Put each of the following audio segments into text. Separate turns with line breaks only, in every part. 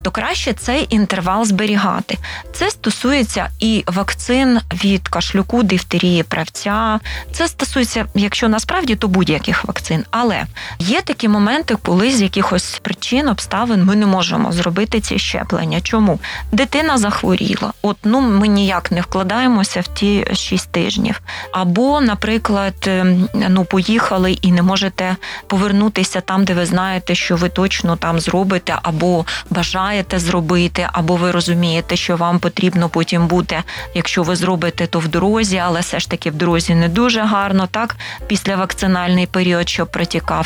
то краще цей інтервал зберігати. Це стосується і вакцин від кашлюку, дифтерії, правця. Це стосується, якщо насправді, то будь-яких вакцин. Але є такі моменти, коли з якихось причин, обставин ми не можемо зробити ці щеплення. Чому? Дитина захворіла. Ми ніяк не вкладаємося в ті 6 тижнів. Або, наприклад, поїхали і не можете повернутися там, де ви знаєте, що ви точно там зробите, або бажаєте зробити, або ви розумієте, що вам потрібно потім бути, якщо ви зробите, то в дорозі, але все ж таки в дорозі не дуже гарно, так, післявакцинальний період, щоб протікав.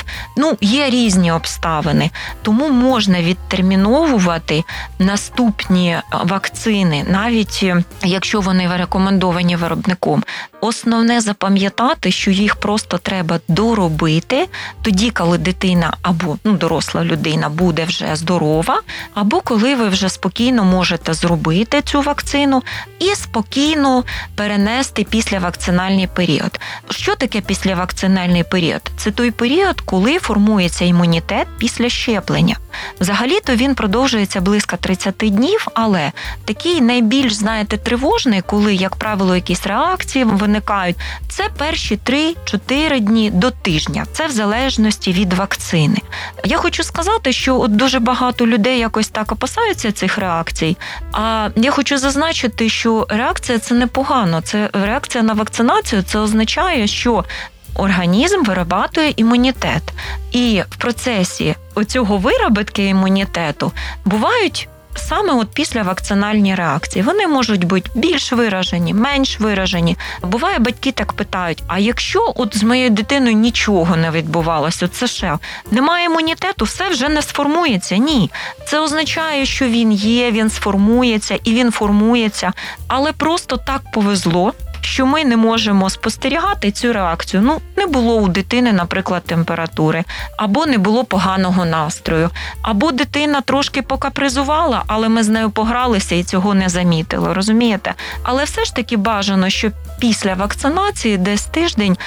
Є різні обставини, тому можна відтерміновувати наступні вакцини, навіть якщо вони рекомендовані виробником. Основне запам'ятати, що їх просто треба доробити тоді, коли дитина або доросла людина буде вже здорова, або коли ви вже спокійно можете зробити цю вакцину і спокійно перенести післявакцинальний період. Що таке післявакцинальний період? Це той період, коли формується імунітет після щеплення. Взагалі-то він продовжується близько 30 днів, але такий найбільш, тривожний, коли, як правило, якісь реакції виникають, це перші 3-4 дні до тижня. Це в залежності від вакцини. Я хочу сказати, що дуже багато людей якось так опасаються цих реакцій, а я хочу зазначити, що реакція – це непогано. Це реакція на вакцинацію, це означає, що організм виробляє імунітет. І в процесі оцього виробітки імунітету бувають саме післявакцинальні реакції. Вони можуть бути більш виражені, менш виражені. Буває, батьки так питають, а якщо з моєю дитиною нічого не відбувалося, це ще немає імунітету, все вже не сформується? Ні. Це означає, що він є, він сформується і він формується, але просто так повезло, що ми не можемо спостерігати цю реакцію. Не було у дитини, наприклад, температури, або не було поганого настрою, або дитина трошки покапризувала, але ми з нею погралися і цього не замітили, розумієте? Але все ж таки бажано, що після вакцинації десь тиждень,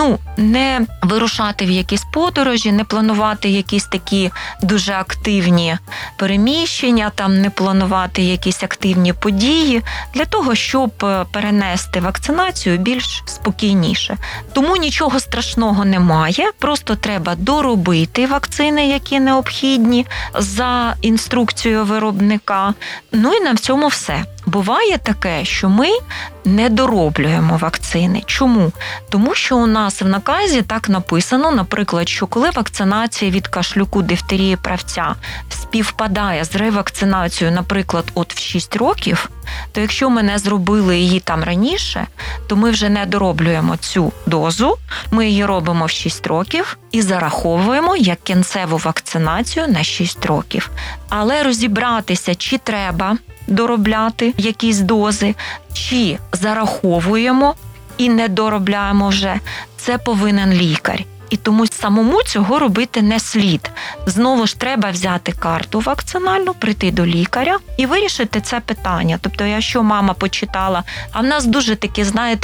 не вирушати в якісь подорожі, не планувати якісь такі дуже активні переміщення, не планувати якісь активні події, для того, щоб перенести вакцинацію більш спокійніше. Тому нічого страшного немає, просто треба доробити вакцини, які необхідні за інструкцією виробника. І на цьому все. Буває таке, що ми не дороблюємо вакцини. Чому? Тому що у нас в наказі так написано, наприклад, що коли вакцинація від кашлюку, дифтерії, правця співпадає з ревакцинацією, наприклад, в 6 років, то якщо ми не зробили її раніше, то ми вже не дороблюємо цю дозу, ми її робимо в 6 років і зараховуємо як кінцеву вакцинацію на 6 років. Але розібратися, чи треба доробляти якісь дози, чи зараховуємо і не доробляємо вже, це повинен лікар. І тому самому цього робити не слід. Знову ж треба взяти карту вакцинальну, прийти до лікаря і вирішити це питання. Тобто, якщо мама почитала, а в нас дуже такі,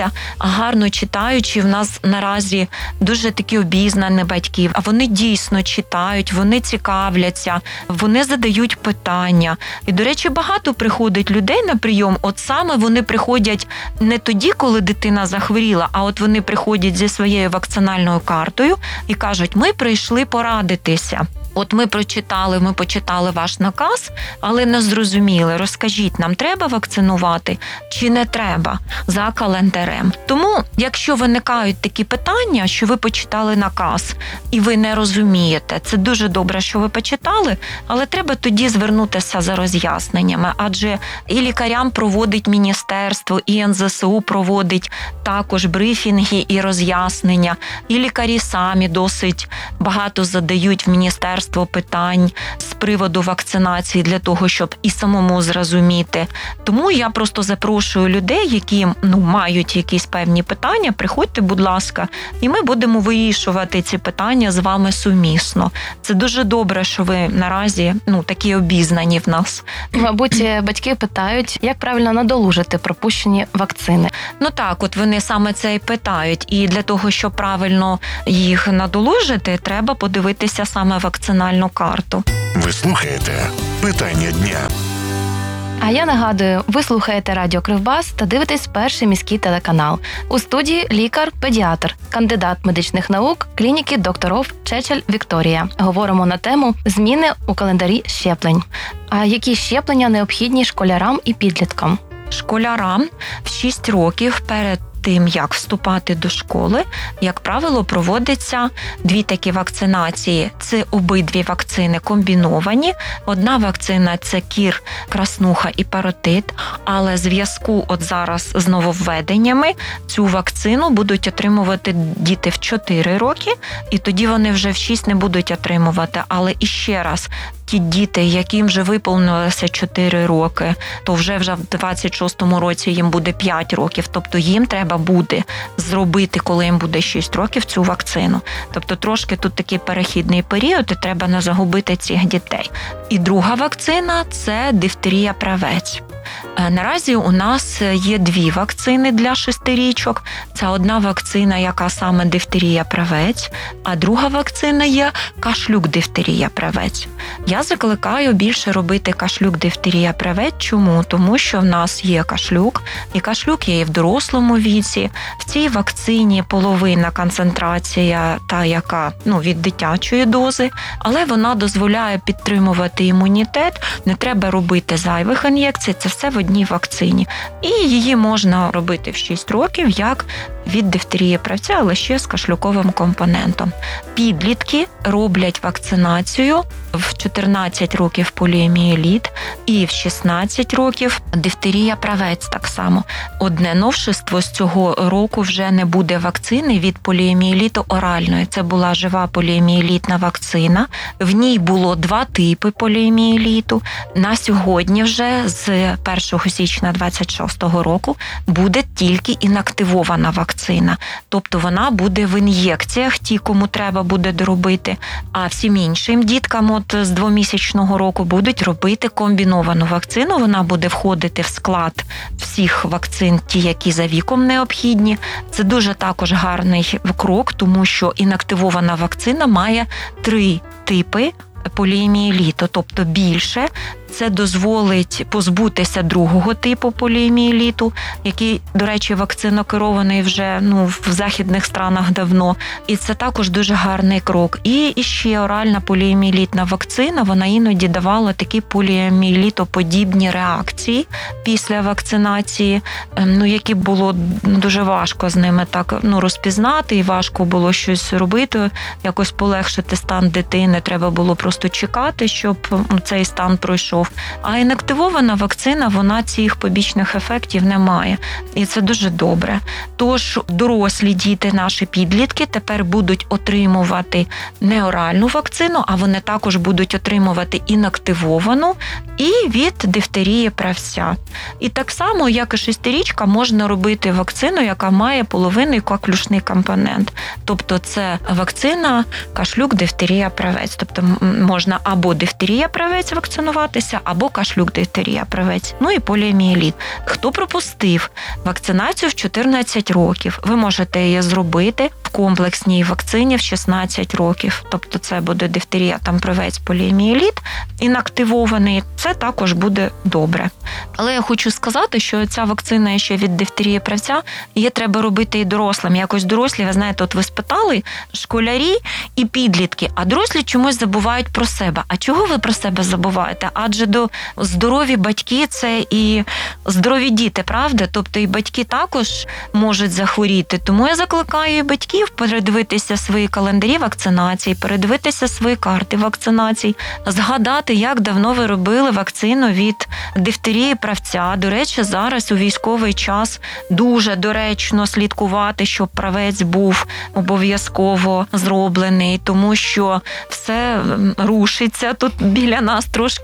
гарно читаючі, в нас наразі дуже такі обізнані батьки, а вони дійсно читають, вони цікавляться, вони задають питання. І, до речі, багато приходить людей на прийом, саме вони приходять не тоді, коли дитина захворіла, а вони приходять зі своєю вакцинальною картою, і кажуть, ми прийшли порадитися. Ми почитали ваш наказ, але не зрозуміли. Розкажіть, нам треба вакцинувати чи не треба за календарем? Тому, якщо виникають такі питання, що ви почитали наказ і ви не розумієте, це дуже добре, що ви почитали, але треба тоді звернутися за роз'ясненнями, адже і лікарям проводить міністерство, і НЗСУ проводить також брифінги і роз'яснення, і лікарі самі досить багато задають в міністерство питань з приводу вакцинації для того, щоб і самому зрозуміти. Тому я просто запрошую людей, які мають якісь певні питання, приходьте, будь ласка, і ми будемо вирішувати ці питання з вами сумісно. Це дуже добре, що ви наразі такі обізнані в нас.
Мабуть, батьки питають, як правильно надолужити пропущені вакцини.
Так, вони саме це і питають. І для того, щоб правильно їх надолужити, треба подивитися саме вакцинацію вакцинальну карту.
Ви слухаєте «Питання дня».
А я нагадую, ви слухаєте Радіо Кривбас та дивитесь Перший міський телеканал. У студії лікар-педіатр, кандидат медичних наук клініки докторов Чечель Вікторія. Говоримо на тему зміни у календарі щеплень. А які щеплення необхідні школярам і підліткам?
Школярам в 6 років перед тим, як вступати до школи, як правило, проводиться 2 такі вакцинації. Це обидві вакцини комбіновані. Одна вакцина – це кір, краснуха і паротит, але в зв'язку от зараз з нововведеннями цю вакцину будуть отримувати діти в 4 роки, і тоді вони вже в 6 не будуть отримувати. Але іще раз, ті діти, яким вже виповнилося 4 роки, то вже в 26-му році їм буде 5 років. Тобто їм треба буде зробити, коли їм буде 6 років, цю вакцину. Тобто трошки тут такий перехідний період, і треба не загубити цих дітей. І друга вакцина – це дифтерія правець. Наразі у нас є 2 вакцини для 6-річок. Це одна вакцина, яка саме дифтерія правець, а друга вакцина є кашлюк-дифтерія правець. Я закликаю більше робити кашлюк-дифтерія правець. Чому? Тому що в нас є кашлюк, і кашлюк є і в дорослому віці. В цій вакцині половина концентрація та, яка від дитячої дози, але вона дозволяє підтримувати імунітет, не треба робити зайвих ін'єкцій, це все в одній вакцині. І її можна робити в 6 років, як від дифтерії правця, але ще з кашлюковим компонентом. Підлітки роблять вакцинацію в 14 років поліомієліт і в 16 років дифтерія правець так само. Одне новшество з цього року вже не буде вакцини від поліомієліту оральної. Це була жива поліомієлітна вакцина. В ній було 2 типи поліомієліту. На сьогодні вже з 1 січня 2026 року буде тільки інактивована вакцина. Тобто вона буде в ін'єкціях, ті, кому треба буде доробити, а всім іншим діткам от з 2-місячного року будуть робити комбіновану вакцину. Вона буде входити в склад всіх вакцин, ті, які за віком необхідні. Це дуже також гарний крок, тому що інактивована вакцина має 3 типи поліомієліту, тобто більше. Це дозволить позбутися другого типу поліомієліту, який, до речі, вакцинокерований вже в західних странах давно. І це також дуже гарний крок. І ще оральна поліомієлітна вакцина, вона іноді давала такі поліомієлітоподібні реакції після вакцинації, які було дуже важко з ними так розпізнати, і важко було щось робити, якось полегшити стан дитини. Треба було просто чекати, щоб цей стан пройшов. А інактивована вакцина, вона цих побічних ефектів не має. І це дуже добре. Тож дорослі діти, наші підлітки, тепер будуть отримувати не оральну вакцину, а вони також будуть отримувати інактивовану і від дифтерії правця. І так само, як і 6-річка, можна робити вакцину, яка має половинний коклюшний компонент. Тобто це вакцина кашлюк, дифтерія правець. Тобто можна або дифтерія правець вакцинуватися, або кашлюк, дифтерія правець, і поліомієліт. Хто пропустив вакцинацію в 14 років, ви можете її зробити в комплексній вакцині в 16 років. Тобто це буде дифтерія, правець, поліомієліт, інактивований. Це також буде добре. Але я хочу сказати, що ця вакцина ще від дифтерії правця, її треба робити і дорослим. Якось дорослі, ви знаєте, от ви спитали, школярі і підлітки, а дорослі чомусь забувають про себе. А чого ви про себе забуваєте? Адже здорові батьки – це і здорові діти, правда? Тобто і батьки також можуть захворіти. Тому я закликаю і батьків передивитися свої календарі вакцинацій, передивитися свої карти вакцинацій, згадати, як давно ви робили вакцину від дифтерії правця. До речі, зараз у військовий час дуже доречно слідкувати, щоб правець був обов'язково зроблений, тому що все рушиться. Тут біля нас трошки літає.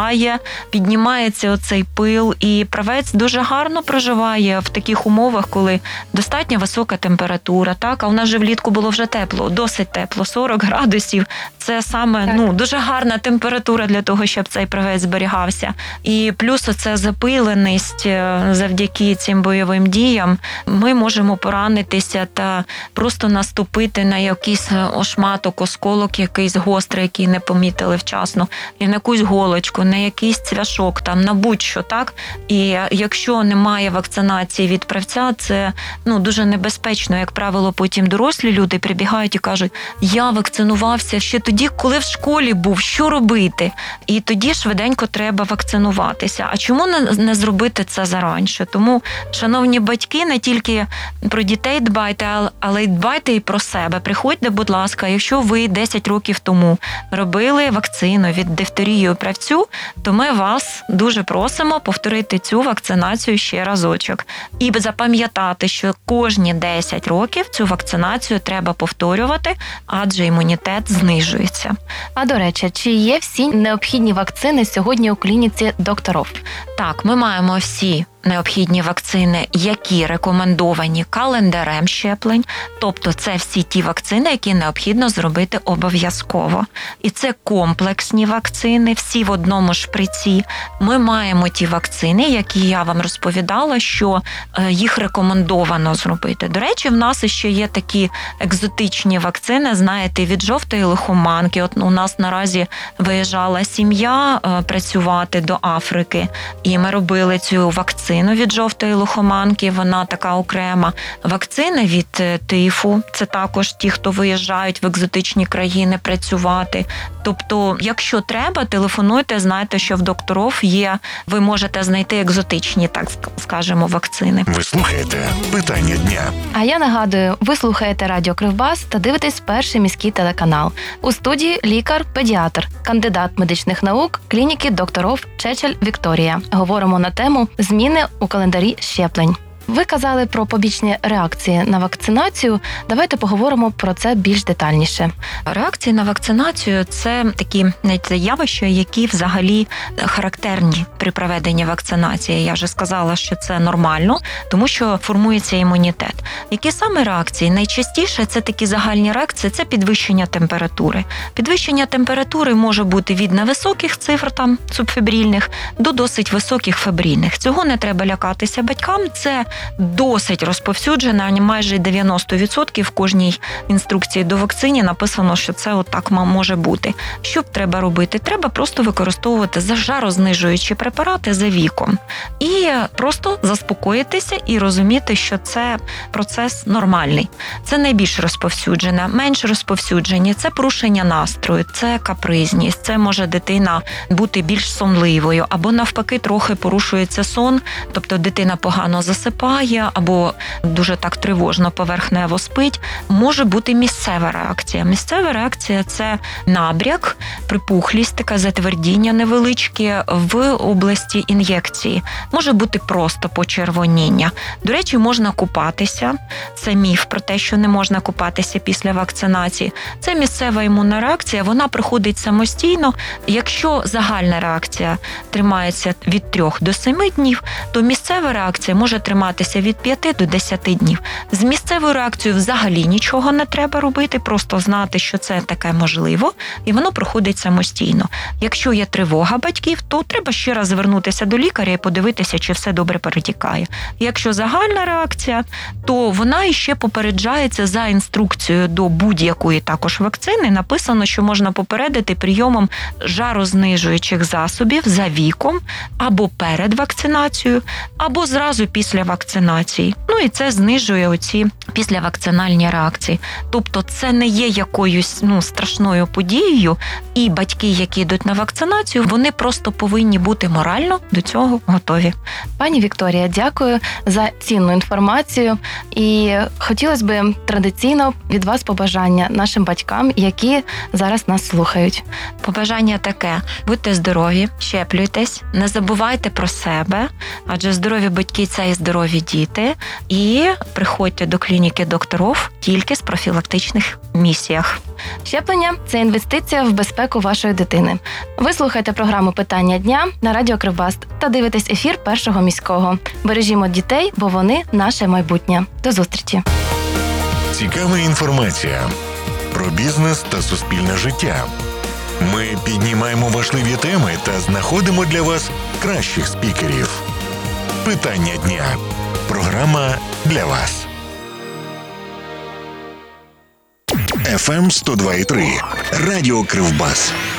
замерзає, піднімається оцей пил, і правець дуже гарно проживає в таких умовах, коли достатньо висока температура, так? А у нас же влітку було вже тепло, досить тепло, 40 градусів. Це саме дуже гарна температура для того, щоб цей правець зберігався. І плюс оця запиленість завдяки цим бойовим діям, ми можемо поранитися та просто наступити на якийсь ошматок, осколок якийсь гострий, який не помітили вчасно, і на якусь голочку, на якийсь цвяшок, там, на будь-що, так? І якщо немає вакцинації від правця, це дуже небезпечно. Як правило, потім дорослі люди прибігають і кажуть, я вакцинувався ще тоді, коли в школі був, що робити? І тоді швиденько треба вакцинуватися. А чому не зробити це заранше? Тому, шановні батьки, не тільки про дітей дбайте, але й дбайте і про себе. Приходьте, будь ласка, якщо ви 10 років тому робили вакцину від дифтерії правцю, то ми вас дуже просимо повторити цю вакцинацію ще разочок. І запам'ятати, що кожні 10 років цю вакцинацію треба повторювати, адже імунітет знижується.
А до речі, чи є всі необхідні вакцини сьогодні у клініці докторов?
Так, ми маємо всі необхідні вакцини, які рекомендовані календарем щеплень, тобто це всі ті вакцини, які необхідно зробити обов'язково. І це комплексні вакцини, всі в одному шприці. Ми маємо ті вакцини, які я вам розповідала, що їх рекомендовано зробити. До речі, в нас ще є такі екзотичні вакцини, знаєте, від жовтої лихоманки. От у нас наразі виїжджала сім'я працювати до Африки, і ми робили цю вакцину від жовтої лихоманки, вона така окрема. Вакцини від тифу, це також ті, хто виїжджають в екзотичні країни працювати. Тобто, якщо треба, телефонуйте, знайте, що в докторів є, ви можете знайти екзотичні, так скажемо, вакцини.
Ви слухаєте «Питання дня».
А я нагадую, ви слухаєте Радіо Кривбас та дивитесь перший міський телеканал. У студії лікар-педіатр, кандидат медичних наук клініки докторов Чечель Вікторія. Говоримо на тему «Зміни у календарі щеплень». Ви казали про побічні реакції на вакцинацію. Давайте поговоримо про це більш детальніше.
Реакції на вакцинацію – це такі явища, які взагалі характерні при проведенні вакцинації. Я вже сказала, що це нормально, тому що формується імунітет. Які саме реакції? Найчастіше це такі загальні реакції – це підвищення температури. Підвищення температури може бути від невисоких цифр, там, субфебрильних, до досить високих фебрильних. Цього не треба лякатися батькам. Це досить розповсюджена, майже 90% в кожній інструкції до вакцині написано, що це отак може бути. Що треба робити? Треба просто використовувати жарознижуючі препарати за віком. І просто заспокоїтися і розуміти, що це процес нормальний. Це найбільш розповсюджене. Менш розповсюджені – це порушення настрою, це капризність, це може дитина бути більш сонливою, або навпаки трохи порушується сон, тобто дитина погано засипає, або дуже так тривожно поверхнево спить, може бути місцева реакція. Місцева реакція – це набряк, припухлість, таке затвердіння невеличке в області ін'єкції. Може бути просто почервоніння. До речі, можна купатися. Це міф про те, що не можна купатися після вакцинації. Це місцева імунна реакція, вона приходить самостійно. Якщо загальна реакція тримається від 3 до 7 днів, то місцева реакція може триматися від 5 до 10 днів. З місцевою реакцією взагалі нічого не треба робити, просто знати, що це таке можливо, і воно проходить самостійно. Якщо є тривога батьків, то треба ще раз звернутися до лікаря і подивитися, чи все добре перетікає. Якщо загальна реакція, то вона іще попереджається за інструкцією до будь-якої також вакцини. Написано, що можна попередити прийомом жарознижуючих засобів за віком, або перед вакцинацією, або зразу після вакцинації. Ну і це знижує оці післявакцинальні реакції. Тобто це не є якоюсь страшною подією, і батьки, які йдуть на вакцинацію, вони просто повинні бути морально до цього готові.
Пані Вікторія, дякую за цінну інформацію. І хотілося б традиційно від вас побажання нашим батькам, які зараз нас слухають.
Побажання таке: будьте здорові, щеплюйтесь, не забувайте про себе, адже здорові батьки – це і здорові здорові діти і приходьте до клініки докторів тільки з профілактичних місіях.
Щеплення – це інвестиція в безпеку вашої дитини. Ви слухаєте програму «Питання дня» на Радіо Кривбас та дивитесь ефір Першого міського. Бережімо дітей, бо вони – наше майбутнє. До зустрічі!
Цікава інформація про бізнес та суспільне життя. Ми піднімаємо важливі теми та знаходимо для вас кращих спікерів. Питання дня. Програма для вас. FM 102.3. Радіо Кривбас.